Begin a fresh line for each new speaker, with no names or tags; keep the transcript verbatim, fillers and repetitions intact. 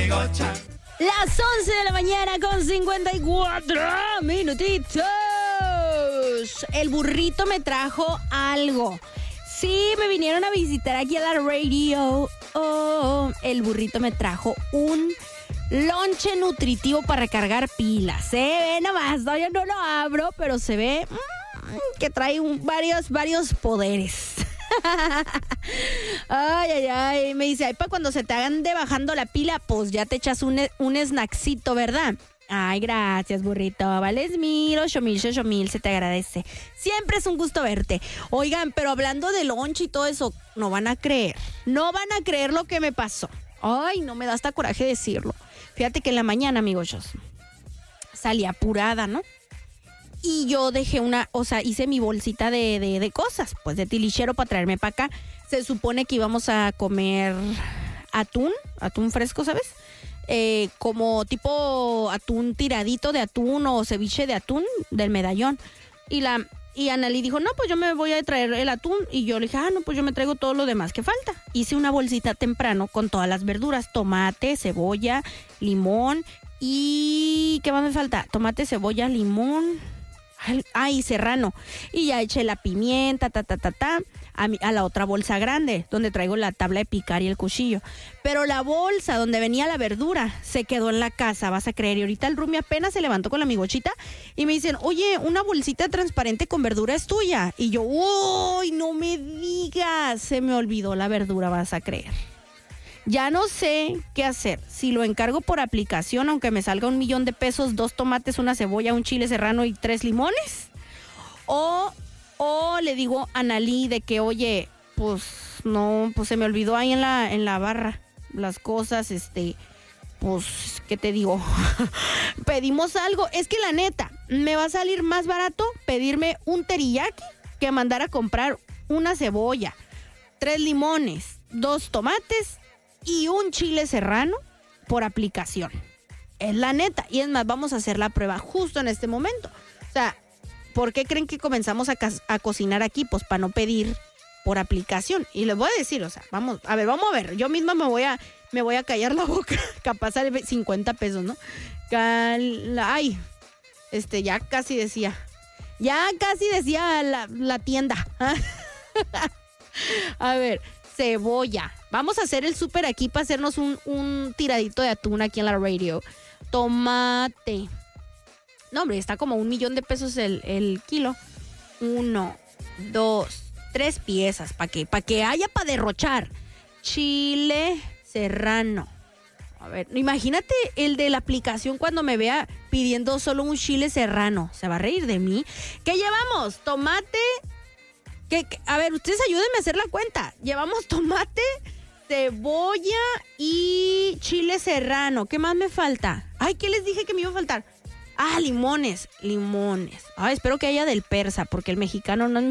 Bigocha.
Las once de la mañana con cincuenta y cuatro minutitos. El burrito me trajo algo. Sí, me vinieron a visitar aquí a la radio. Oh, el burrito me trajo un lonche nutritivo para recargar pilas. Se ve nomás, no, yo no lo abro, pero se ve mmm, que trae un, varios, varios poderes. Ay, ay, ay. Me dice, ay, para cuando se te hagan de bajando la pila, pues ya te echas un, un snackcito, ¿verdad? Ay, gracias, burrito. Vales mil, ocho mil, ocho mil, se te agradece. Siempre es un gusto verte. Oigan, pero hablando de lonche y todo eso, no van a creer. No van a creer lo que me pasó. Ay, no me da hasta coraje decirlo. Fíjate que en la mañana, amigos, yo salí apurada, ¿no? Y yo dejé una, o sea, hice mi bolsita de, de, de cosas, pues de tilichero para traerme para acá. Se supone que íbamos a comer atún, atún fresco, ¿sabes? Eh, como tipo atún tiradito de atún o ceviche de atún del medallón. Y la y Analí dijo, no, pues yo me voy a traer el atún. Y yo le dije, ah, no, pues yo me traigo todo lo demás que falta. Hice una bolsita temprano con todas las verduras, tomate, cebolla, limón y... ¿qué más me falta? Tomate, cebolla, limón... Ay, serrano. Y ya eché la pimienta, ta, ta, ta, ta, a, mi, a la otra bolsa grande, donde traigo la tabla de picar y el cuchillo. Pero la bolsa donde venía la verdura se quedó en la casa, vas a creer. Y ahorita el Rumi apenas se levantó con la migochita y me dicen, oye, una bolsita transparente con verdura es tuya. Y yo, uy, no me digas, se me olvidó la verdura, vas a creer. Ya no sé qué hacer. Si lo encargo por aplicación, aunque me salga un millón de pesos, dos tomates, una cebolla, un chile serrano y tres limones. O, o le digo a Analí de que, oye, pues no, pues se me olvidó ahí en la, en la barra las cosas, este, pues, ¿qué te digo? Pedimos algo. Es que la neta, me va a salir más barato pedirme un teriyaki que mandar a comprar una cebolla, tres limones, dos tomates y un chile serrano por aplicación. Es la neta. Y es más, vamos a hacer la prueba justo en este momento. O sea, ¿por qué creen que comenzamos a, a cocinar aquí? Pues para no pedir por aplicación. Y les voy a decir, o sea, vamos, a ver, vamos a ver. Yo misma me voy a, me voy a callar la boca. Capaz sale cincuenta pesos, ¿no? Cal, ay, este, ya casi decía. Ya casi decía la, la tienda. A ver, cebolla. Vamos a hacer el súper aquí para hacernos un, un tiradito de atún aquí en la radio. Tomate. No, hombre, está como un millón de pesos el, el kilo. Uno, dos, tres piezas. ¿Para qué? Para que haya para derrochar. Chile serrano. A ver, imagínate el de la aplicación cuando me vea pidiendo solo un chile serrano. ¿Se va a reír de mí? ¿Qué llevamos? Tomate... Que, que, a ver, ustedes ayúdenme a hacer la cuenta. Llevamos tomate, cebolla y chile serrano. ¿Qué más me falta? Ay, ¿qué les dije que me iba a faltar? Ah, limones, limones. Ay, espero que haya del persa, porque el mexicano no es mi